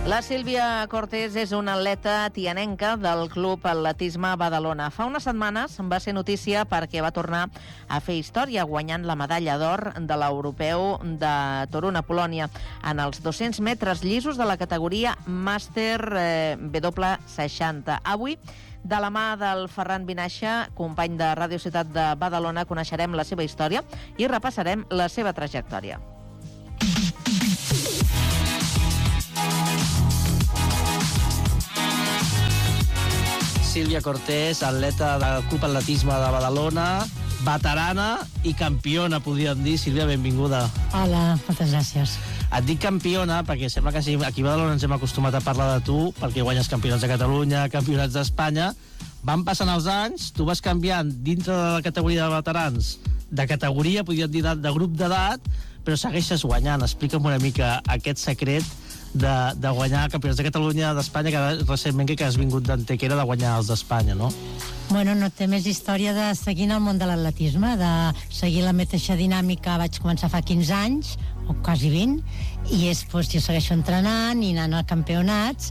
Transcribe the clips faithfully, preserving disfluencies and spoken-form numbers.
La Sílvia Cortés és una atleta tianenca del Club Atletisme Badalona. Fa unes setmanes va ser notícia perquè va tornar a fer història guanyant la medalla d'or de l'Europeu de Torun a Polònia en els dos-cents metres llisos de la categoria Màster eh, W seixanta. Avui, de la mà del Ferran Vinaixa, company de Ràdio Ciutat de Badalona, coneixerem la seva història i repassarem la seva trajectòria. Sílvia Cortés, atleta del Club Atletisme de Badalona, veterana i campiona, podríem dir. Sílvia, benvinguda. Hola, moltes gràcies. Et dic campiona perquè sembla que sí, aquí a Badalona ens hem acostumat a parlar de tu, perquè guanyes campionats de Catalunya, campionats d'Espanya. Van passant els anys, tu vas canviant dintre de la categoria de veterans, de categoria, podríem dir, de, de grup d'edat, però segueixes guanyant. Explica'm una mica aquest secret de, de guanyar campionats de Catalunya, d'Espanya, que recentment que has vingut d'Antequera de guanyar els d'Espanya, no? Bueno, no té més història de seguir en el món de l'atletisme, de seguir la mateixa dinàmica. Vaig començar fa quinze anys, o quasi vint, i és, doncs, jo segueixo entrenant i anant a campionats,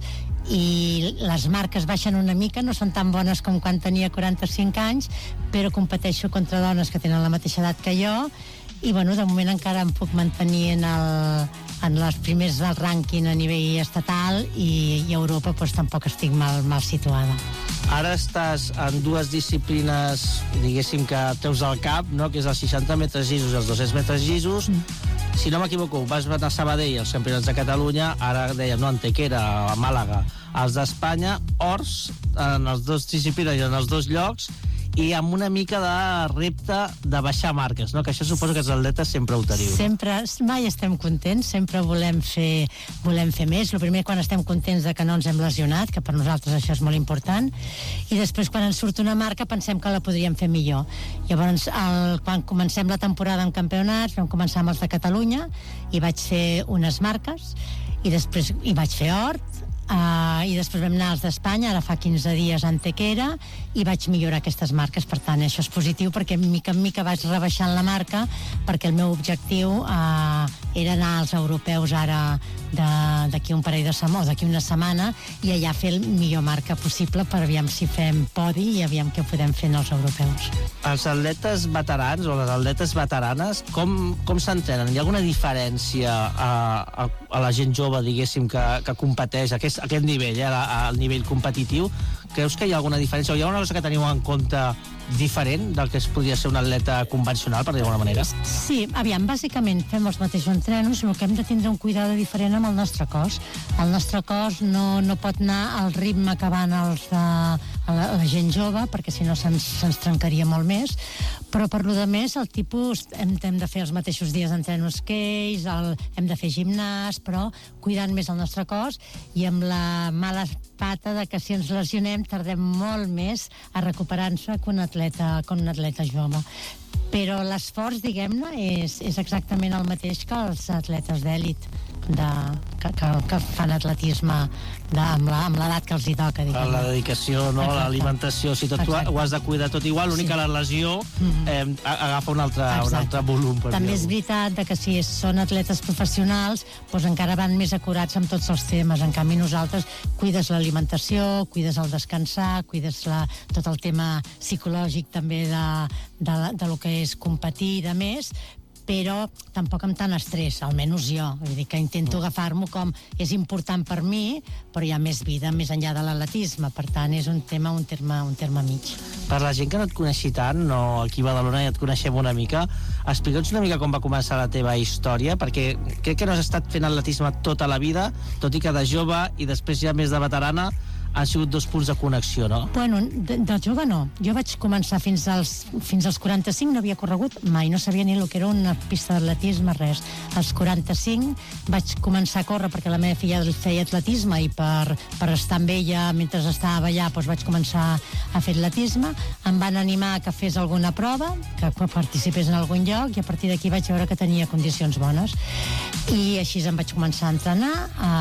i les marques baixen una mica, no són tan bones com quan tenia quaranta-cinc anys, però competeixo contra dones que tenen la mateixa edat que jo, i bueno, de moment encara em puc mantenir en, el, en les primers del rànquing a nivell estatal, i, i a Europa doncs, tampoc estic mal, mal situada. Ara estàs en dues disciplines, diguéssim, que teus al cap, no? Que és els seixanta metres llisos i els dos-cents metres llisos. Mm. Si no m'equivoco, vas anar a Sabadell als campionats de Catalunya, ara dèiem, no, Antequera, a Màlaga, els d'Espanya, ors en les dues disciplines i en els dos llocs, i amb una mica de repte de baixar marques, no? Que això suposo que els atletes sempre ho teniu. Sempre, mai estem contents, sempre volem fer, volem fer més. El primer, quan estem contents de que no ens hem lesionat, que per nosaltres això és molt important, i després quan ens surt una marca pensem que la podríem fer millor. Llavors, el, quan comencem la temporada en campionats, vam començar amb els de Catalunya, i vaig fer unes marques, i després hi vaig fer Hort, Uh, i després vam anar als d'Espanya, ara fa quinze dies a Antequera, i vaig millorar aquestes marques. Per tant, això és positiu perquè mica en mica vaig rebaixant la marca, perquè el meu objectiu uh, era anar als europeus ara d'aquí un parell de setmanes, d'aquí una setmana, i allà fer el millor marca possible per aviam si fem podi i aviam què podem fer en els europeus. Els atletes veterans o les atletes veteranes, com, com s'entrenen? Hi ha alguna diferència a, a, a la gent jove, diguéssim, que, que competeix a aquest, a aquest nivell, eh, al nivell competitiu? Creus que hi ha alguna diferència o hi ha una cosa que teniu en compte diferent del que es podria ser un atleta convencional, per dir d'alguna manera? Sí, aviam, bàsicament fem els mateixos entrenos, el que hem de tindre un cuidado diferent amb el nostre cos. El nostre cos no, no pot anar al ritme que van els de, la, la gent jove, perquè si no se'ns, se'ns trencaria molt més, però per lo de més el tipus hem, hem de fer els mateixos dies d'entrenos que ells, el, hem de fer gimnàs, però cuidant més el nostre cos, i amb la mala pata de que si ens lesionem tardem molt més a recuperar-nos que un atleta, que un atleta jove. Però l'esforç, diguem-ne, és, és exactament el mateix que els atletes d'èlit de, que, que, que fan atletisme de, amb, la, amb l'edat que els hi toca, diguem-ne. La dedicació, no? L'alimentació, si tot tu ho has de cuidar tot igual, l'únic que sí. La lesió mm-hmm. eh, agafa un altre, un altre volum. També és veritat que si són atletes professionals doncs encara van més acurats amb tots els temes. En canvi nosaltres cuides l'alimentació, cuides el descansar, cuides la, tot el tema psicològic també de, de, de lo que és competir i de més, però tampoc amb tant estrès, almenys jo. Vull dir que intento agafar-m'ho com és important per mi, però hi ha més vida més enllà de l'atletisme, per tant és un tema, un terme, un terme mig. Per la gent que no et coneixi tant, o aquí a Badalona ja et coneixem una mica, explica'ns una mica com va començar la teva història, perquè crec que no has estat fent atletisme tota la vida, tot i que de jove i després ja més de veterana han sigut dos punts de connexió, no? Bueno, de, de jove no. Jo vaig començar fins als, fins als quaranta-cinc, no havia corregut mai, no sabia ni el que era una pista d'atletisme, res. Als quaranta-cinc vaig començar a córrer perquè la meva filla feia atletisme i per, per estar amb ella mentre estava allà doncs vaig començar a fer atletisme. Em van animar que fes alguna prova, que participés en algun lloc, i a partir d'aquí vaig veure que tenia condicions bones. I així em vaig començar a entrenar, a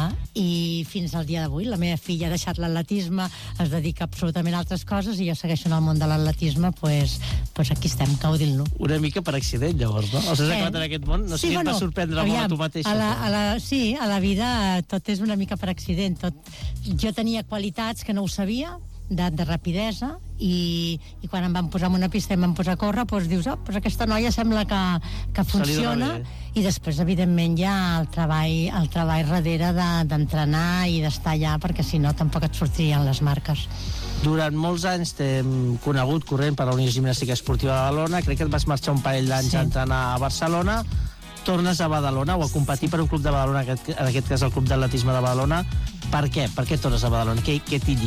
i fins al dia d'avui la meva filla ha deixat l'atletisme, es dedica absolutament a altres coses i jo segueixo en el món de l'atletisme, pues, pues aquí estem, gaudint-lo. Una mica per accident, llavors, no? Els has Eh, acabat en aquest món? No sé sí, si et bueno, va sorprendre aviam, molt a tu mateixa. A la, però- a la, sí, a la vida tot és una mica per accident. Tot. Jo tenia qualitats que no ho sabia, de, de rapidesa, i, i quan em van posar en una pista i em van posar a córrer, doncs dius, oh, doncs aquesta noia sembla que, que Se li dona funciona, bé. i després, evidentment, hi ha el treball, el treball darrere de- d'entrenar i d'estar allà, perquè si no tampoc et sortirien les marques. Durant molts anys t'hem conegut corrent per la Unió Gimnàstica Esportiva de Badalona, crec que et vas marxar un parell d'anys Sí. a entrenar a Barcelona, tornes a Badalona o a competir per un club de Badalona, en aquest, en aquest cas el Club d'Atletisme de Badalona. Per què? Per què tornes a Badalona? Què, què t'hi